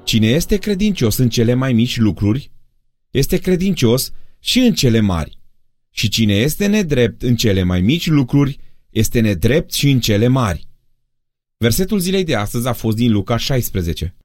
Cine este credincios în cele mai mici lucruri, este credincios și în cele mari. Și cine este nedrept în cele mai mici lucruri, este nedrept și în cele mari. Versetul zilei de astăzi a fost din Luca 16.